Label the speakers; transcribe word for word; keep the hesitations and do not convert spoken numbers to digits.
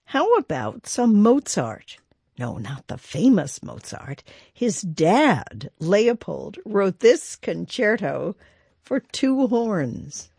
Speaker 1: How about some Mozart? No, not the famous Mozart. His dad, Leopold, wrote this concerto for two horns.